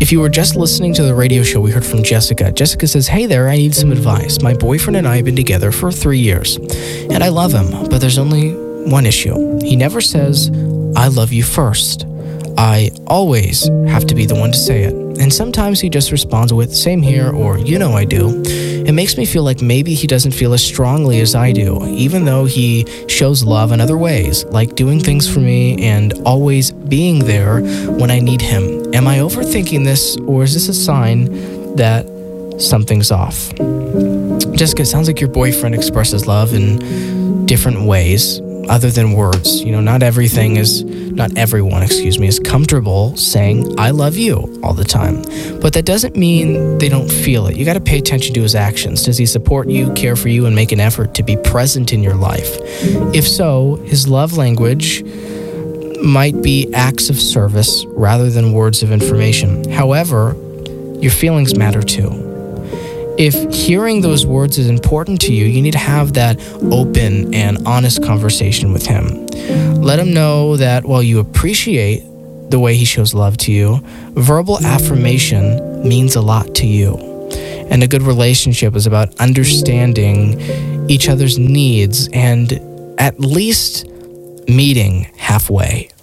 If you were just listening to the radio show, we heard from Jessica. Jessica says, hey there, I need some advice. My boyfriend and I have been together for 3 years, and I love him, but there's only one issue. He never says, I love you first. I always have to be the one to say it. And sometimes he just responds with, same here, or you know I do. It makes me feel like maybe he doesn't feel as strongly as I do, even though he shows love in other ways, like doing things for me and always being there when I need him. Am I overthinking this, or is this a sign that something's off? Jessica, it sounds like your boyfriend expresses love in different ways other than words. Not everyone is comfortable saying, I love you all the time. But that doesn't mean they don't feel it. You got to pay attention to his actions. Does he support you, care for you, and make an effort to be present in your life? If so, his love language might be acts of service rather than words of information. However, your feelings matter too. If hearing those words is important to you, you need to have that open and honest conversation with him. Let him know that while you appreciate the way he shows love to you, verbal affirmation means a lot to you. And a good relationship is about understanding each other's needs and at least meeting halfway.